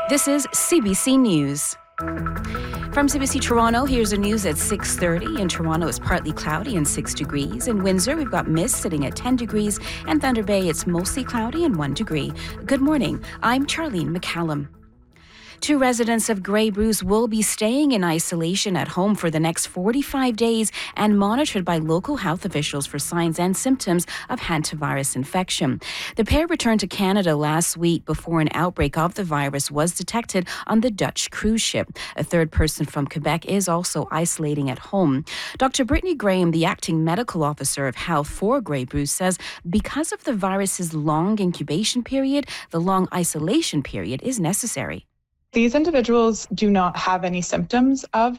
This is CBC News. From CBC Toronto, here's the news at 6:30. In Toronto, it's partly cloudy and 6 degrees. In Windsor, we've got mist sitting at 10 degrees. And Thunder Bay, it's mostly cloudy and 1 degree. Good morning. I'm Charlene McCallum. 2 residents of Grey Bruce will be staying in isolation at home for the next 45 days and monitored by local health officials for signs and symptoms of hantavirus infection. The pair returned to Canada last week before an outbreak of the virus was detected on the Dutch cruise ship. A third person from Quebec is also isolating at home. Dr. Brittany Graham, the acting medical officer of health for Grey Bruce, says because of the virus's long incubation period, the long isolation period is necessary. These individuals do not have any symptoms of